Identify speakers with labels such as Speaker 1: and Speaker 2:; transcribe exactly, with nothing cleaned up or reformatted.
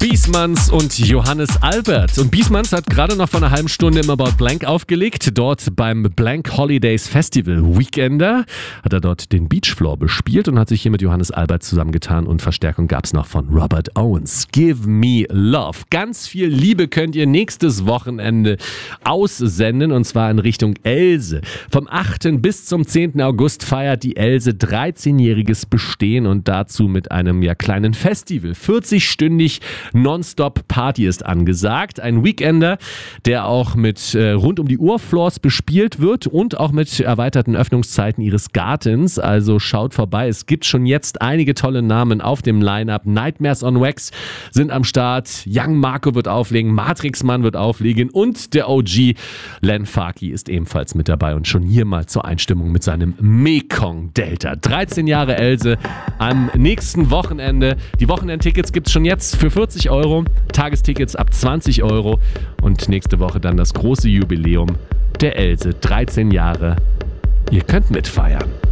Speaker 1: Biesmanns und Johannes Albert. Und Biesmanns hat gerade noch vor einer halben Stunde im About Blank aufgelegt. Dort beim Blank Holidays Festival Weekender hat er dort den Beachfloor bespielt und hat sich hier mit Johannes Albert zusammengetan. Und Verstärkung gab es noch von Robert Owens. Give Me Love. Ganz viel Liebe könnt ihr nächstes Wochenende aussenden, und zwar in Richtung Else. Vom achten bis zum zehnten August feiert die Else dreizehnjähriges Bestehen und dazu mit einem ja kleinen Festival. vierzig-stündig Nonstop-Party ist angesagt. Ein Weekender, der auch mit äh, rund um die Uhr Floors bespielt wird und auch mit erweiterten Öffnungszeiten ihres Gartens. Also schaut vorbei. Es gibt schon jetzt einige tolle Namen auf dem Line-Up. Nightmares on Wax sind am Start. Young Marco wird auflegen. Matrix Mann wird auflegen. Und der O G Len Faki ist ebenfalls mit dabei. Und schon hier mal zur Einstimmung mit seinem Mekong Delta. dreizehn Jahre Else am nächsten Wochenende. Die Wochenendtickets gibt es schon jetzt für vierzig Euro. Tagestickets ab zwanzig Euro. Und nächste Woche dann das große Jubiläum der Else. dreizehn Jahre. Ihr könnt mitfeiern.